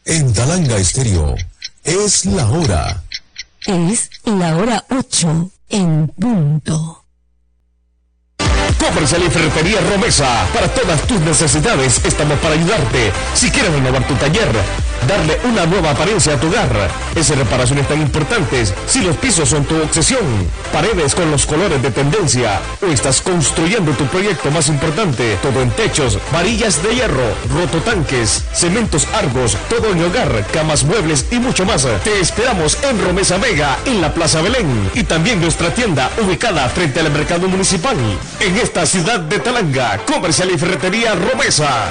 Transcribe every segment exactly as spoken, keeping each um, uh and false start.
En Talanga Estéreo, es la hora. Es la hora ocho en punto. Comercial y Ferretería Romesa. Para todas tus necesidades estamos para ayudarte. Si quieres renovar tu taller, darle una nueva apariencia a tu hogar, esas reparaciones tan importantes, si los pisos son tu obsesión, paredes con los colores de tendencia, o estás construyendo tu proyecto más importante, todo en techos, varillas de hierro, rototanques, cementos Argos, todo en hogar, camas, muebles y mucho más. Te esperamos en Romesa Vega, en la Plaza Belén, y también nuestra tienda ubicada frente al mercado municipal. En esta ciudad de Talanga, Comercial y Ferretería Romesa.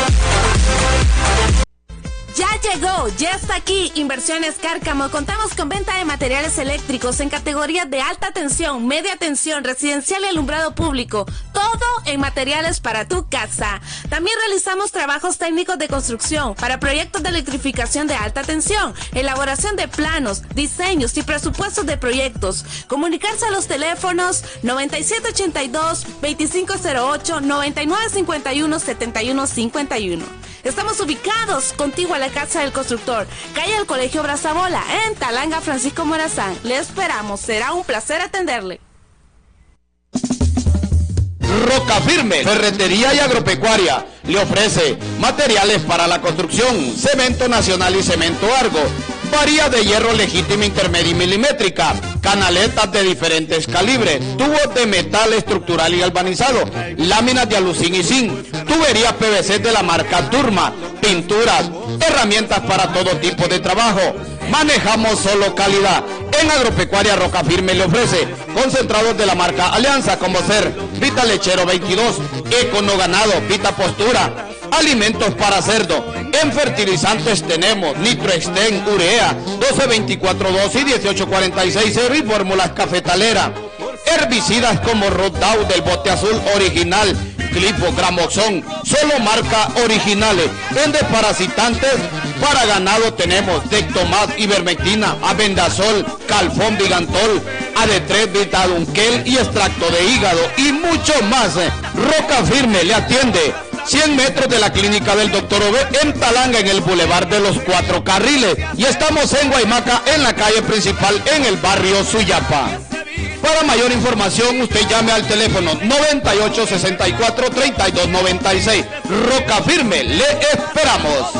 Ya llegó, ya está aquí Inversiones Cárcamo. Contamos con venta de materiales eléctricos en categorías de alta tensión, media tensión, residencial y alumbrado público. Todo en materiales para tu casa. También realizamos trabajos técnicos de construcción para proyectos de electrificación de alta tensión, elaboración de planos, diseños y presupuestos de proyectos. Comunicarse a los teléfonos noventa y siete ochenta y dos, veinticinco cero ocho, noventa y nueve cincuenta y uno, setenta y uno cincuenta y uno. Estamos ubicados contigo a la Casa del Constructor, calle del Colegio Brazabola, en Talanga, Francisco Morazán. Le esperamos, será un placer atenderle. Roca Firme, Ferretería y Agropecuaria, le ofrece materiales para la construcción, cemento nacional y cemento Argo, varillas de hierro legítima, intermedia y milimétrica, canaletas de diferentes calibres, tubos de metal estructural y galvanizado, láminas de alucín y zinc, tuberías P V C de la marca Turma, pinturas, herramientas para todo tipo de trabajo. Manejamos solo calidad. En Agropecuaria Roca Firme le ofrece concentrados de la marca Alianza, como ser Vita Lechero veintidós, Econo Ganado, Vita Postura, alimentos para cerdo. En fertilizantes tenemos Nitroexten, Urea, doce veinticuatro dos y dieciocho cuarenta y seis cero y fórmulas cafetalera. Herbicidas como Rodout del bote azul original, Clipo, Gramoxón, solo marca originales. En desparasitantes para ganado tenemos Dectomat, Ivermectina, Abendazol, Calfón, Vigantol, A D tres, Vitadunquel y extracto de hígado y mucho más. Roca Firme le atiende cien metros de la clínica del doctor Ove en Talanga, en el Boulevard de los Cuatro Carriles, y estamos en Guaymaca, en la calle principal, en el barrio Suyapa. Para mayor información, usted llame al teléfono noventa y ocho, sesenta y cuatro, treinta y dos noventa y seis. Roca Firme, le esperamos.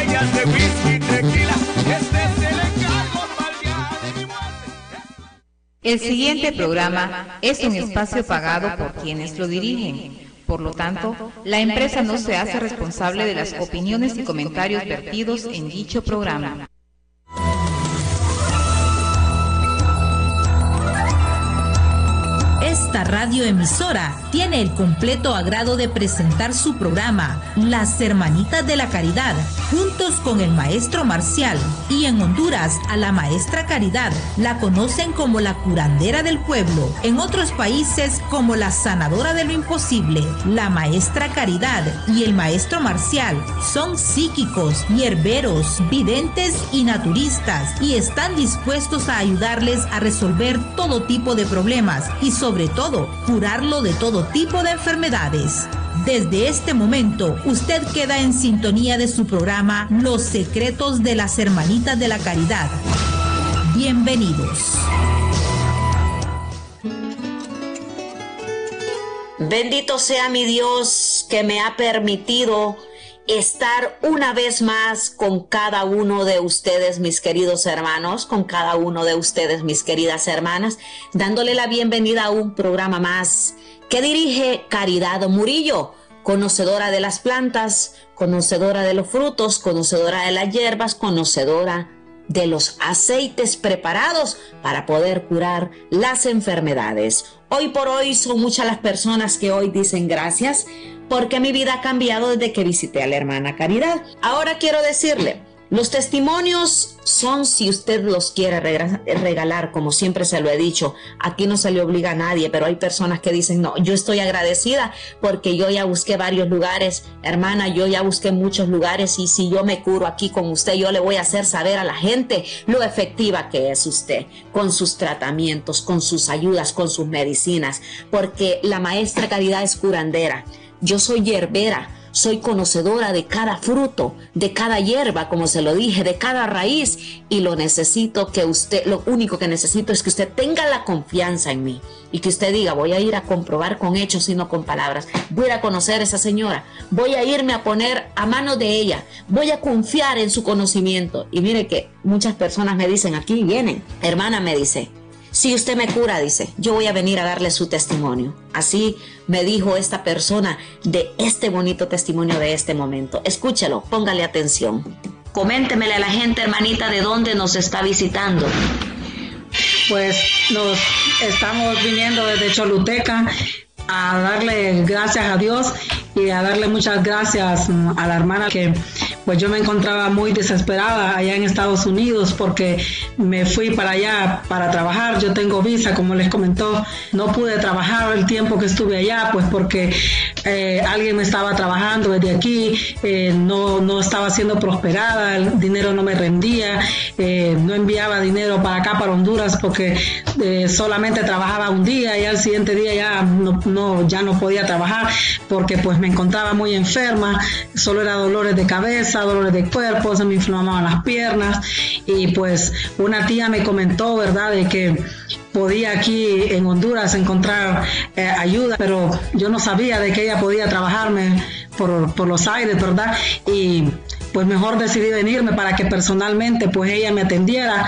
El siguiente programa es un espacio pagado por quienes lo dirigen. Por lo tanto, la empresa no se hace responsable de las opiniones y comentarios vertidos en dicho programa. Esta radioemisora tiene el completo agrado de presentar su programa Las Hermanitas de la Caridad, juntos con el maestro Marcial, y en Honduras a la maestra Caridad la conocen como la curandera del pueblo, en otros países como la sanadora de lo imposible. La maestra Caridad y el maestro Marcial son psíquicos, hierberos, videntes y naturistas, y están dispuestos a ayudarles a resolver todo tipo de problemas y sobre todo curarlo de todo tipo de enfermedades. Desde este momento, usted queda en sintonía de su programa Los Secretos de las Hermanitas de la Caridad. Bienvenidos. Bendito sea mi Dios que me ha permitido estar una vez más con cada uno de ustedes, mis queridos hermanos, con cada uno de ustedes, mis queridas hermanas, dándole la bienvenida a un programa más que dirige Caridad Murillo, conocedora de las plantas, conocedora de los frutos, conocedora de las hierbas, conocedora de los aceites preparados para poder curar las enfermedades. Hoy por hoy son muchas las personas que hoy dicen gracias porque mi vida ha cambiado desde que visité a la hermana Caridad. Ahora quiero decirle, los testimonios son si usted los quiere regalar, como siempre se lo he dicho. Aquí no se le obliga a nadie, pero hay personas que dicen, no, yo estoy agradecida porque yo ya busqué varios lugares. Hermana, yo ya busqué muchos lugares y si yo me curo aquí con usted, yo le voy a hacer saber a la gente lo efectiva que es usted con sus tratamientos, con sus ayudas, con sus medicinas, porque la maestra Caridad es curandera. Yo soy hierbera. soy conocedora de cada fruto, de cada hierba, como se lo dije, de cada raíz, y lo necesito que usted, lo único que necesito es que usted tenga la confianza en mí y que usted diga, voy a ir a comprobar con hechos y no con palabras, voy a ir a conocer a esa señora, voy a irme a poner a manos de ella, voy a confiar en su conocimiento. Y mire que muchas personas me dicen, aquí vienen, hermana, me dice, si usted me cura, dice, yo voy a venir a darle su testimonio. Así me dijo esta persona de este bonito testimonio de este momento. Escúchelo, póngale atención. Coméntemele a la gente, hermanita, de dónde nos está visitando. Pues nos estamos viniendo desde Choluteca a darle gracias a Dios y a darle muchas gracias a la hermana, que pues yo me encontraba muy desesperada allá en Estados Unidos porque me fui para allá para trabajar. Yo tengo visa, como les comentó, no pude trabajar el tiempo que estuve allá, pues porque eh, alguien me estaba trabajando desde aquí, eh, no, no estaba siendo prosperada, el dinero no me rendía, eh, no enviaba dinero para acá, para Honduras, porque eh, solamente trabajaba un día y al siguiente día ya no, no, ya no podía trabajar porque pues me encontraba muy enferma, solo era dolores de cabeza, dolores de cuerpo, se me inflamaban las piernas, y pues una tía me comentó, ¿verdad?, de que podía aquí en Honduras encontrar eh, ayuda, pero yo no sabía de que ella podía trabajarme por, por los aires, ¿verdad? Y pues mejor decidí venirme para que personalmente pues ella me atendiera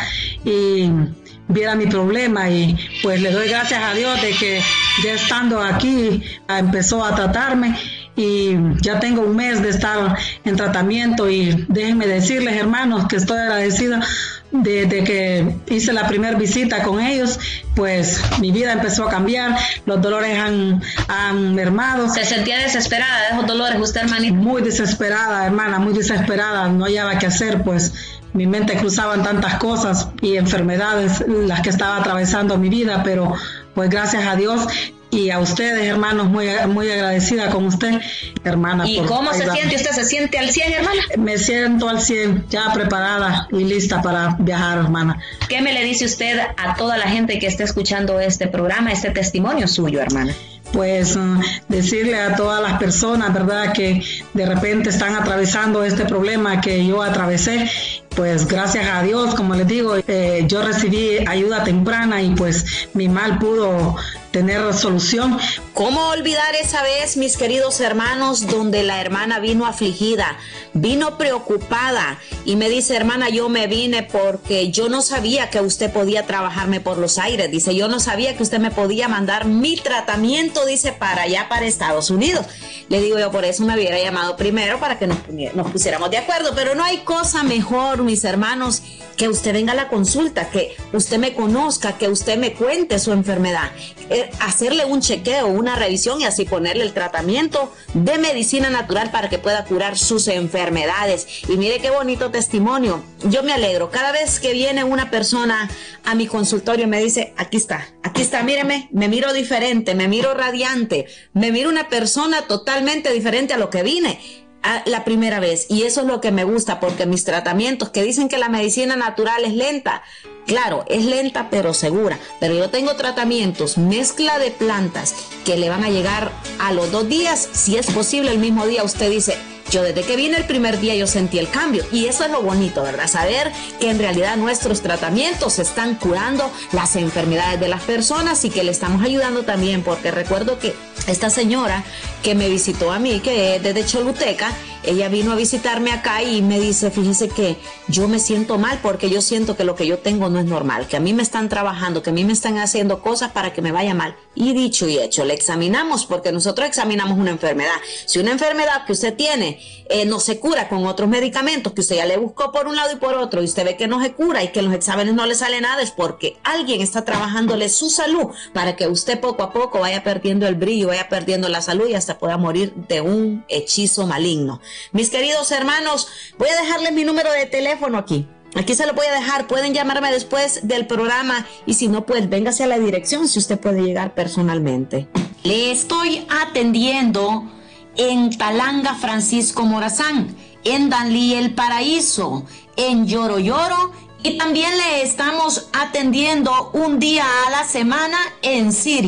y viera mi problema, y pues le doy gracias a Dios de que ya estando aquí empezó a tratarme y ya tengo un mes de estar en tratamiento. Y déjenme decirles, hermanos, que estoy agradecida desde que hice la primera visita con ellos, pues mi vida empezó a cambiar, los dolores han, han mermado. ¿Se sentía desesperada de esos dolores usted, hermanita? Muy desesperada, hermana, muy desesperada, no hallaba qué hacer, pues mi mente cruzaban tantas cosas y enfermedades las que estaba atravesando mi vida, pero pues gracias a Dios y a ustedes, hermanos, muy, muy agradecida con usted, hermana. ¿Y cómo se siente? ¿Usted se siente al cien, hermana? Me siento al cien, ya preparada y lista para viajar, hermana. ¿Qué me le dice usted a toda la gente que está escuchando este programa, este testimonio suyo, hermana? Pues uh, decirle a todas las personas, ¿verdad?, que de repente están atravesando este problema que yo atravesé, pues gracias a Dios, como les digo, eh, yo recibí ayuda temprana y pues mi mal pudo tener solución. ¿Cómo olvidar esa vez, mis queridos hermanos, donde la hermana vino afligida, vino preocupada y me dice, hermana, yo me vine porque yo no sabía que usted podía trabajarme por los aires, dice, yo no sabía que usted me podía mandar mi tratamiento, dice, para allá, para Estados Unidos. Le digo yo, por eso me hubiera llamado primero para que nos, nos pusiéramos de acuerdo, pero no hay cosa mejor, mis hermanos, que usted venga a la consulta, que usted me conozca, que usted me cuente su enfermedad, eh, hacerle un chequeo, una revisión y así ponerle el tratamiento de medicina natural para que pueda curar sus enfermedades. Y mire qué bonito testimonio. Yo me alegro cada vez que viene una persona a mi consultorio y me dice, aquí está, aquí está, míreme, me miro diferente, me miro radiante, me miro una persona totalmente diferente a lo que vine la primera vez. Y eso es lo que me gusta, porque mis tratamientos, que dicen que la medicina natural es lenta, claro, es lenta pero segura, pero yo tengo tratamientos, mezcla de plantas que le van a llegar a los dos días, si es posible el mismo día. Usted dice, yo desde que vine el primer día yo sentí el cambio, y eso es lo bonito, ¿verdad? Saber que en realidad nuestros tratamientos están curando las enfermedades de las personas y que le estamos ayudando también, porque recuerdo que esta señora que me visitó a mí, que es desde Choluteca, ella vino a visitarme acá y me dice, fíjese que yo me siento mal porque yo siento que lo que yo tengo no es normal, que a mí me están trabajando, que a mí me están haciendo cosas para que me vaya mal. Y dicho y hecho, le examinamos, porque nosotros examinamos una enfermedad. Si una enfermedad que usted tiene eh, no se cura con otros medicamentos que usted ya le buscó por un lado y por otro, y usted ve que no se cura y que en los exámenes no le sale nada, es porque alguien está trabajándole su salud para que usted poco a poco vaya perdiendo el brillo, vaya perdiendo la salud y hasta pueda morir de un hechizo maligno. Mis queridos hermanos, voy a dejarles mi número de teléfono aquí. Aquí se lo voy a dejar, pueden llamarme después del programa, y si no, pues véngase a la dirección si usted puede llegar personalmente. Le estoy atendiendo en Talanga Francisco Morazán, en Danlí El Paraíso, en Lloro Lloro, y también le estamos atendiendo un día a la semana en Siria.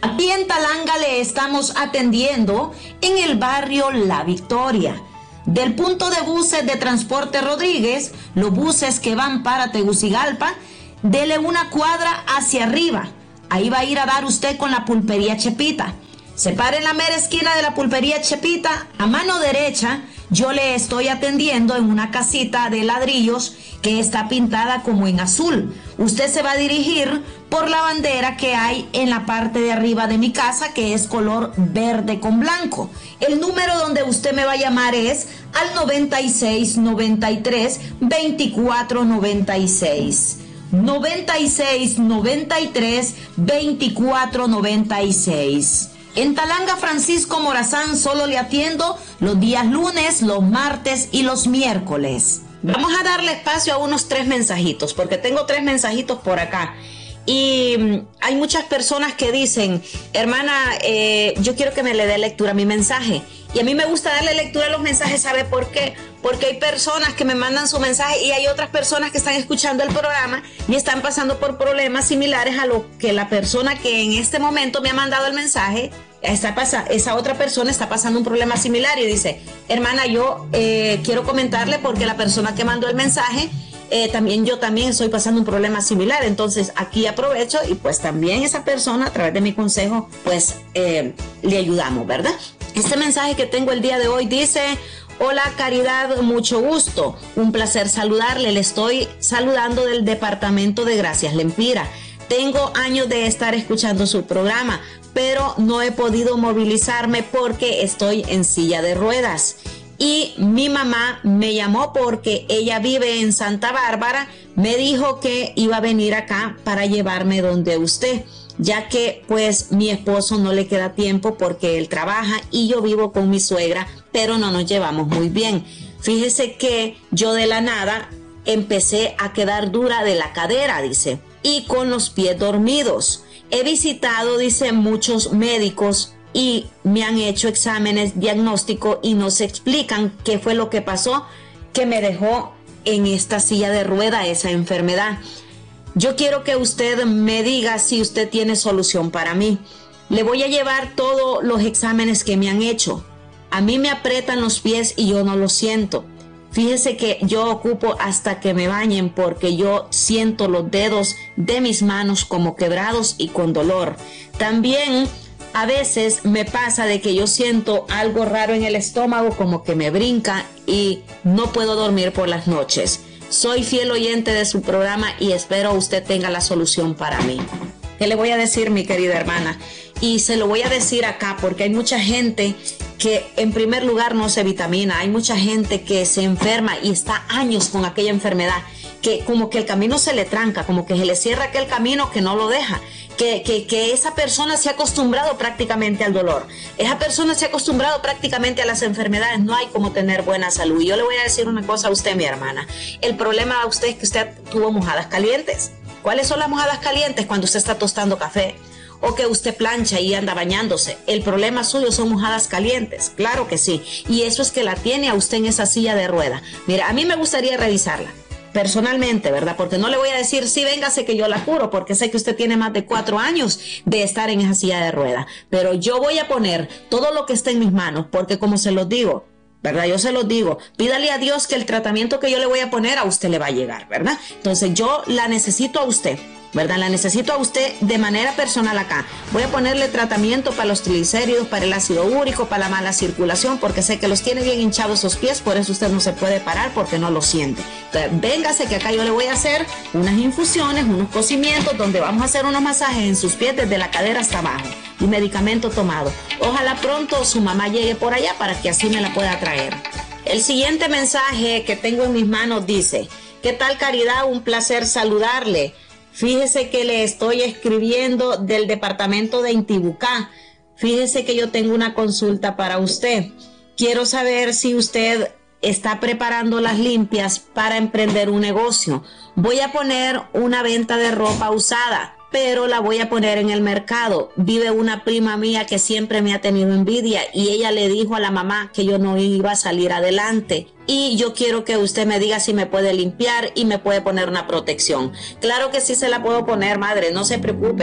Aquí en Talanga le estamos atendiendo en el barrio La Victoria. Del punto de buses de Transporte Rodríguez, los buses que van para Tegucigalpa, dele una cuadra hacia arriba. Ahí va a ir a dar usted con la pulpería Chepita. Se para en la mera esquina de la pulpería Chepita, a mano derecha. Yo le estoy atendiendo en una casita de ladrillos que está pintada como en azul. Usted se va a dirigir por la bandera que hay en la parte de arriba de mi casa, que es color verde con blanco. El número donde usted me va a llamar es al noventa y seis, noventa y tres, veinticuatro noventa y seis. noventa y seis, noventa y tres, veinticuatro noventa y seis. En Talanga, Francisco Morazán, solo le atiendo los días lunes, los martes y los miércoles. Vamos a darle espacio a unos tres mensajitos, porque tengo tres mensajitos por acá. Y hay muchas personas que dicen, hermana, eh, yo quiero que me le dé lectura a mi mensaje. Y a mí me gusta darle lectura a los mensajes, ¿sabe por qué? Porque hay personas que me mandan su mensaje y hay otras personas que están escuchando el programa y están pasando por problemas similares a lo que la persona que en este momento me ha mandado el mensaje, está pasa, esa otra persona está pasando un problema similar y dice, hermana, yo eh, quiero comentarle porque la persona que mandó el mensaje, eh, también yo también estoy pasando un problema similar. Entonces aquí aprovecho y pues también esa persona a través de mi consejo pues eh, le ayudamos, ¿verdad? Este mensaje que tengo el día de hoy dice: hola Caridad, mucho gusto, un placer saludarle, le estoy saludando del departamento de Gracias Lempira. Tengo años de estar escuchando su programa, pero no he podido movilizarme porque estoy en silla de ruedas. Y mi mamá me llamó porque ella vive en Santa Bárbara, me dijo que iba a venir acá para llevarme donde usted, ya que pues mi esposo no le queda tiempo porque él trabaja y yo vivo con mi suegra, pero no nos llevamos muy bien. Fíjese que yo de la nada empecé a quedar dura de la cadera, dice, y con los pies dormidos. He visitado, dice, muchos médicos y me han hecho exámenes diagnósticos y no se explican qué fue lo que pasó que me dejó en esta silla de rueda esa enfermedad. Yo quiero que usted me diga si usted tiene solución para mí. Le voy a llevar todos los exámenes que me han hecho. A mí me aprietan los pies y yo no lo siento. Fíjese que yo ocupo hasta que me bañen porque yo siento los dedos de mis manos como quebrados y con dolor. También a veces me pasa de que yo siento algo raro en el estómago, como que me brinca y no puedo dormir por las noches. Soy fiel oyente de su programa y espero usted tenga la solución para mí. ¿Qué le voy a decir, mi querida hermana? Y se lo voy a decir acá porque hay mucha gente que en primer lugar no se vitamina. Hay mucha gente que se enferma y está años con aquella enfermedad, que como que el camino se le tranca, como que se le cierra aquel camino que no lo deja. Que, que, que esa persona se ha acostumbrado prácticamente al dolor. Esa persona se ha acostumbrado prácticamente a las enfermedades. No hay como tener buena salud. Y yo le voy a decir una cosa a usted, mi hermana. El problema a usted es que usted tuvo mojadas calientes. ¿Cuáles son las mojadas calientes? Cuando usted está tostando café o que usted plancha y anda bañándose. El problema suyo son mojadas calientes. Claro que sí. Y eso es que la tiene a usted en esa silla de rueda. Mira, a mí me gustaría revisarla personalmente, ¿verdad? Porque no le voy a decir, sí, véngase que yo la curo, porque sé que usted tiene más de cuatro años de estar en esa silla de rueda. Pero yo voy a poner todo lo que esté en mis manos, porque como se los digo, ¿verdad? Yo se los digo, pídale a Dios que el tratamiento que yo le voy a poner a usted le va a llegar, ¿verdad? Entonces yo la necesito a usted, ¿verdad? La necesito a usted de manera personal acá. Voy a ponerle tratamiento para los triglicéridos, para el ácido úrico, para la mala circulación, porque sé que los tiene bien hinchados sus pies, por eso usted no se puede parar porque no lo siente. Entonces, véngase que acá yo le voy a hacer unas infusiones, unos cocimientos, donde vamos a hacer unos masajes en sus pies desde la cadera hasta abajo y medicamento tomado. Ojalá pronto su mamá llegue por allá para que así me la pueda traer. El siguiente mensaje que tengo en mis manos dice: ¿qué tal, Caridad? Un placer saludarle. Fíjese que le estoy escribiendo del departamento de Intibucá. Fíjese que yo tengo una consulta para usted. Quiero saber si usted está preparando las limpias para emprender un negocio. Voy a poner una venta de ropa usada, pero la voy a poner en el mercado. Vive una prima mía que siempre me ha tenido envidia y ella le dijo a la mamá que yo no iba a salir adelante. Y yo quiero que usted me diga si me puede limpiar y me puede poner una protección. Claro que sí se la puedo poner, madre, no se preocupe.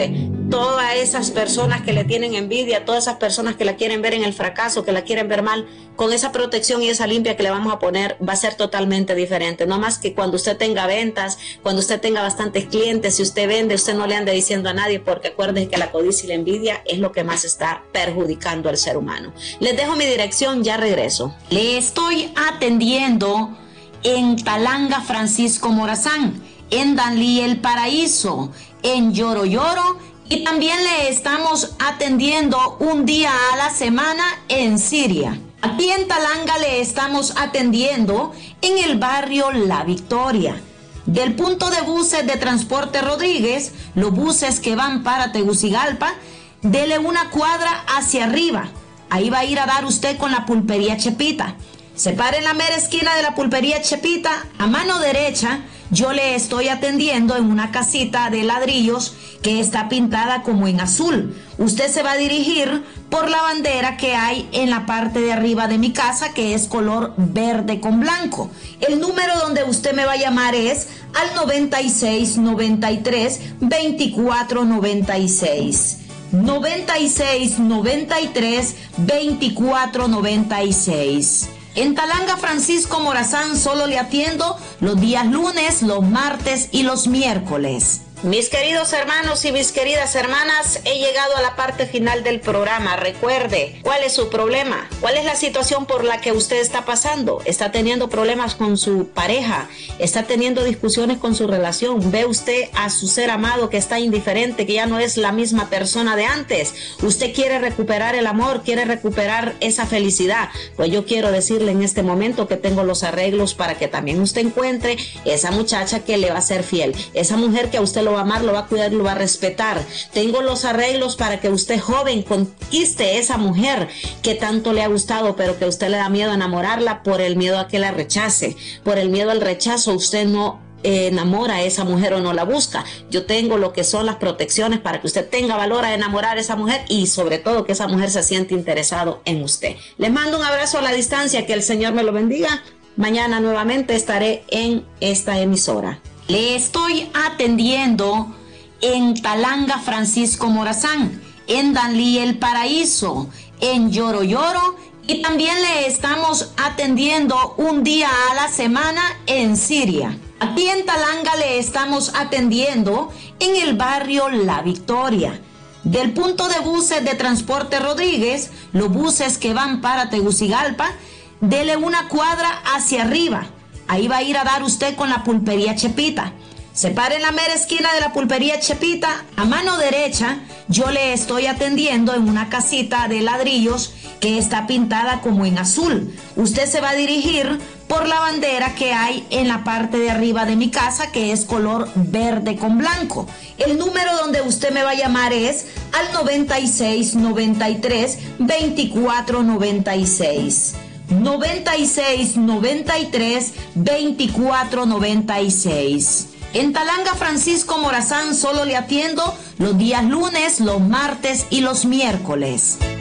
todas esas personas que le tienen envidia, todas esas personas que la quieren ver en el fracaso, que la quieren ver mal, con esa protección y esa limpia que le vamos a poner va a ser totalmente diferente. No más que cuando usted tenga ventas, cuando usted tenga bastantes clientes, si usted vende, usted no le ande diciendo a nadie, porque acuérdense que la codicia y la envidia es lo que más está perjudicando al ser humano. Les dejo mi dirección, ya regreso. Le estoy atendiendo en Talanga Francisco Morazán, en Danlí El Paraíso, en Lloro Lloro, y también le estamos atendiendo un día a la semana en Siria. Aquí en Talanga le estamos atendiendo en el barrio La Victoria. Del punto de buses de Transporte Rodríguez, los buses que van para Tegucigalpa, dele una cuadra hacia arriba. Ahí va a ir a dar usted con la pulpería Chepita. Se para en la mera esquina de la pulpería Chepita, a mano derecha. Yo le estoy atendiendo en una casita de ladrillos que está pintada como en azul. Usted se va a dirigir por la bandera que hay en la parte de arriba de mi casa, que es color verde con blanco. El número donde usted me va a llamar es al noventa y seis, noventa y tres, veinticuatro noventa y seis. noventa y seis, noventa y tres, veinticuatro noventa y seis. En Talanga Francisco Morazán solo le atiendo los días lunes, los martes y los miércoles. Mis queridos hermanos y mis queridas hermanas, he llegado a la parte final del programa. Recuerde, ¿cuál es su problema? ¿Cuál es la situación por la que usted está pasando? ¿Está teniendo problemas con su pareja? ¿Está teniendo discusiones con su relación? ¿Ve usted a su ser amado que está indiferente, que ya no es la misma persona de antes? ¿Usted quiere recuperar el amor? ¿Quiere recuperar esa felicidad? Pues yo quiero decirle en este momento que tengo los arreglos para que también usted encuentre esa muchacha que le va a ser fiel, esa mujer que a usted lo va a amar, lo va a cuidar, lo va a respetar. Tengo los arreglos para que usted, joven, conquiste esa mujer que tanto le ha gustado, pero que a usted le da miedo enamorarla por el miedo a que la rechace. Por el miedo al rechazo, usted no enamora a esa mujer o no la busca. Yo tengo lo que son las protecciones para que usted tenga valor a enamorar a esa mujer y sobre todo que esa mujer se siente interesado en usted. Les mando un abrazo a la distancia, que el Señor me lo bendiga. Mañana nuevamente estaré en esta emisora. Le estoy atendiendo en Talanga Francisco Morazán, en Danlí El Paraíso, en Lloro Lloro, y también le estamos atendiendo un día a la semana en Siria. Aquí en Talanga le estamos atendiendo en el barrio La Victoria. Del punto de buses de Transporte Rodríguez, los buses que van para Tegucigalpa, dele una cuadra hacia arriba. Ahí va a ir a dar usted con la pulpería Chepita. Se para en la mera esquina de la pulpería Chepita, a mano derecha. Yo le estoy atendiendo en una casita de ladrillos que está pintada como en azul. Usted se va a dirigir por la bandera que hay en la parte de arriba de mi casa, que es color verde con blanco. El número donde usted me va a llamar es al noventa y seis, noventa y tres, veinticuatro noventa y seis. noventa y seis, noventa y tres, veinticuatro noventa y seis. En Talanga Francisco Morazán solo le atiendo los días lunes, los martes y los miércoles.